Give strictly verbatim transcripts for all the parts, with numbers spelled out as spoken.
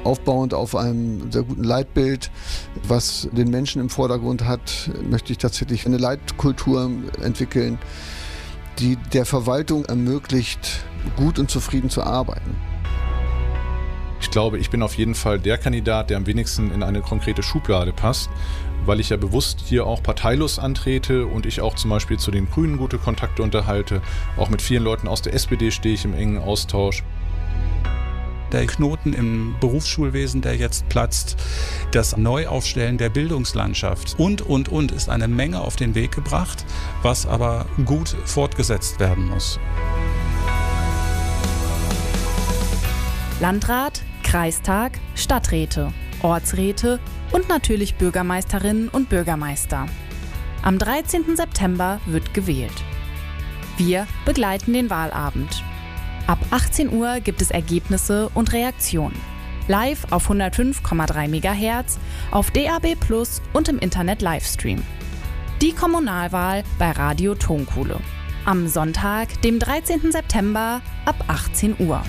Aufbauend auf einem sehr guten Leitbild, was den Menschen im Vordergrund hat, möchte ich tatsächlich eine Leitkultur entwickeln, die der Verwaltung ermöglicht, gut und zufrieden zu arbeiten. Ich glaube, ich bin auf jeden Fall der Kandidat, der am wenigsten in eine konkrete Schublade passt, weil ich ja bewusst hier auch parteilos antrete und ich auch zum Beispiel zu den Grünen gute Kontakte unterhalte. Auch mit vielen Leuten aus der S P D stehe ich im engen Austausch. Der Knoten im Berufsschulwesen, der jetzt platzt, das Neuaufstellen der Bildungslandschaft und, und, und ist eine Menge auf den Weg gebracht, was aber gut fortgesetzt werden muss. Landrat, Kreistag, Stadträte, Ortsräte und natürlich Bürgermeisterinnen und Bürgermeister. Am dreizehnten September wird gewählt. Wir begleiten den Wahlabend. Ab achtzehn Uhr gibt es Ergebnisse und Reaktionen. Live auf hundertfünf Komma drei Megahertz, auf D A B plus und im Internet Livestream. Die Kommunalwahl bei Radio Tonkuhle. Am Sonntag, dem dreizehnten September ab achtzehn Uhr.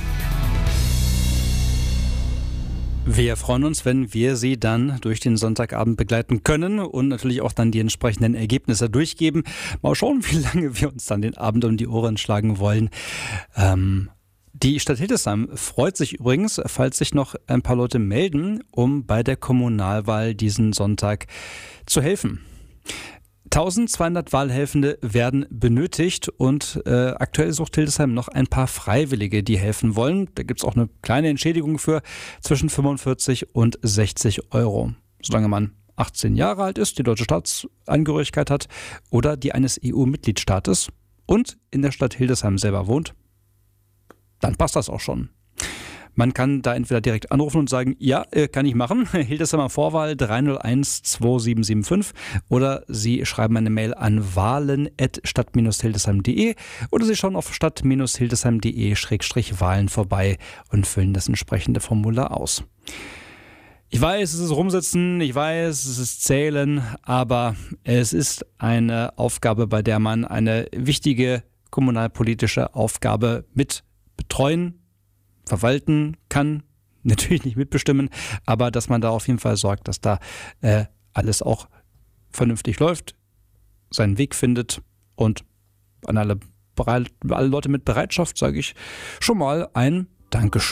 Wir freuen uns, wenn wir Sie dann durch den Sonntagabend begleiten können und natürlich auch dann die entsprechenden Ergebnisse durchgeben. Mal schauen, wie lange wir uns dann den Abend um die Ohren schlagen wollen. Ähm, die Stadt Hildesheim freut sich übrigens, falls sich noch ein paar Leute melden, um bei der Kommunalwahl diesen Sonntag zu helfen. eintausendzweihundert Wahlhelfende werden benötigt und äh, aktuell sucht Hildesheim noch ein paar Freiwillige, die helfen wollen. Da gibt es auch eine kleine Entschädigung für zwischen fünfundvierzig und sechzig Euro. Solange man achtzehn Jahre alt ist, die deutsche Staatsangehörigkeit hat oder die eines E U-Mitgliedstaates und in der Stadt Hildesheim selber wohnt, dann passt das auch schon. Man kann da entweder direkt anrufen und sagen, ja, kann ich machen, Hildesheimer Vorwahl drei null eins zwei sieben sieben fünf oder Sie schreiben eine Mail an wahlen at stadt hildesheim punkt de oder Sie schauen auf stadt hildesheim punkt de Schrägstrich Wahlen vorbei und füllen das entsprechende Formular aus. Ich weiß, es ist Rumsitzen, ich weiß, es ist Zählen, aber es ist eine Aufgabe, bei der man eine wichtige kommunalpolitische Aufgabe mit betreuen, verwalten kann, natürlich nicht mitbestimmen, aber dass man da auf jeden Fall sorgt, dass da äh, alles auch vernünftig läuft, seinen Weg findet und an alle, alle Leute mit Bereitschaft sage ich schon mal ein Dankeschön.